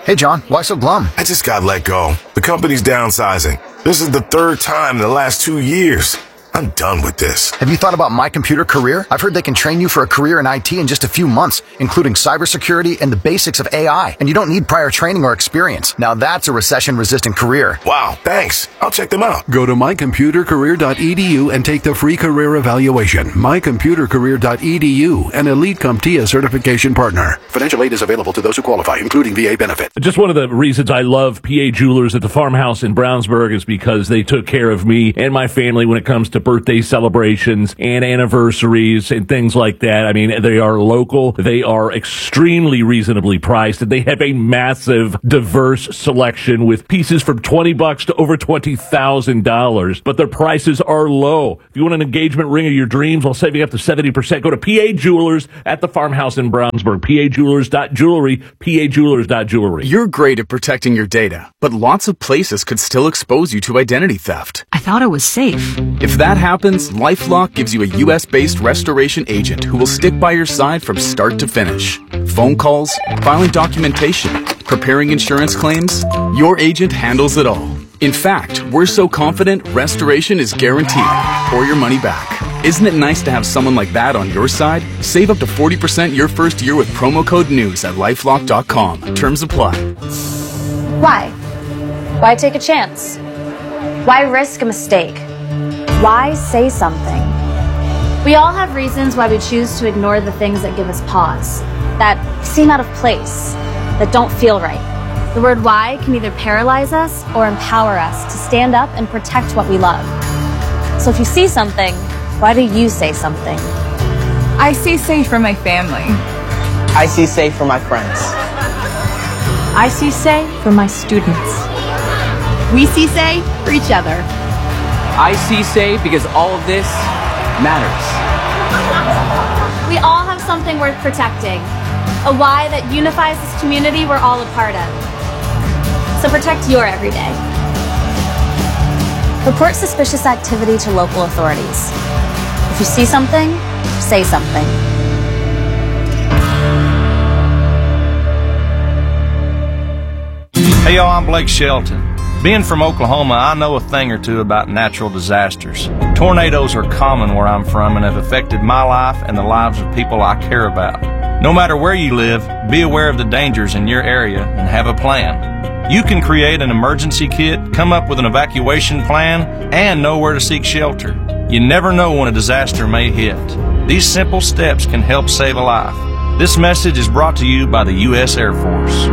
Hey, John, why so glum? I just got let go. The company's downsizing. This is the third time in the last 2 years. I'm done with this. Have you thought about My Computer Career? I've heard they can train you for a career in IT in just a few months, including cybersecurity and the basics of AI. And you don't need prior training or experience. Now that's a recession-resistant career. Wow, thanks. I'll check them out. Go to mycomputercareer.edu and take the free career evaluation. mycomputercareer.edu, an Elite CompTIA certification partner. Financial aid is available to those who qualify, including VA benefit. Just one of the reasons I love PA Jewelers at the farmhouse in Brownsburg is because they took care of me and my family when it comes to birthday celebrations and anniversaries and things like that. I mean, they are local. They are extremely reasonably priced, and they have a massive, diverse selection with pieces from $20 to over $20,000. But their prices are low. If you want an engagement ring of your dreams while saving up to 70%, go to PA Jewelers at the farmhouse in Brownsburg. PAJewelers.jewelry. PAJewelers.jewelry. You're great at protecting your data, but lots of places could still expose you to identity theft. I thought it was safe. If that happens, LifeLock gives you a US-based restoration agent who will stick by your side from start to finish. Phone calls, filing documentation, preparing insurance claims, your agent handles it all. In fact, we're so confident restoration is guaranteed or your money back. Isn't it nice to have someone like that on your side? Save up to 40% your first year with promo code NEWS at LifeLock.com. Terms apply. Why? Why take a chance? Why risk a mistake? Why say something? We all have reasons why we choose to ignore the things that give us pause, that seem out of place, that don't feel right. The word why can either paralyze us or empower us to stand up and protect what we love. So if you see something, why do you say something? I see safe for my family. I see safe for my friends. I see say for my students. We see say for each other. I see say because all of this matters. We all have something worth protecting, a why that unifies this community we're all a part of. So protect your everyday. Report suspicious activity to local authorities. If you see something, say something. Hey y'all, I'm Blake Shelton. Being from Oklahoma, I know a thing or two about natural disasters. Tornadoes are common where I'm from and have affected my life and the lives of people I care about. No matter where you live, be aware of the dangers in your area and have a plan. You can create an emergency kit, come up with an evacuation plan, and know where to seek shelter. You never know when a disaster may hit. These simple steps can help save a life. This message is brought to you by the U.S. Air Force.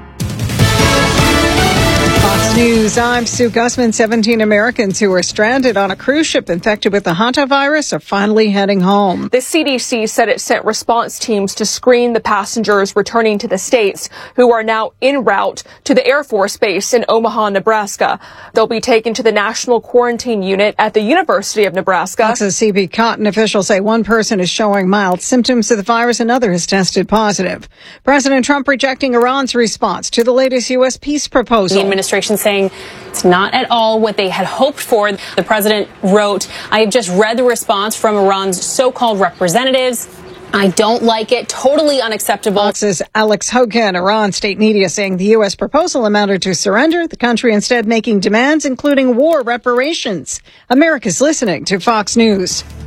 News. I'm Sue Gussman. 17 Americans who were stranded on a cruise ship infected with the hantavirus are finally heading home. The CDC said it sent response teams to screen the passengers returning to the States who are now en route to the Air Force Base in Omaha, Nebraska. They'll be taken to the National Quarantine Unit at the University of Nebraska. Texas CB Cotton officials say one person is showing mild symptoms of the virus, another has tested positive. President Trump rejecting Iran's response to the latest U.S. peace proposal. The administration saying it's not at all what they had hoped for. The president wrote, I have just read the response from Iran's so-called representatives. I don't like it. Totally unacceptable. Fox's Alex Hogan. Iran state media saying the U.S. proposal amounted to surrender, the country instead making demands, including war reparations. America's listening to Fox News.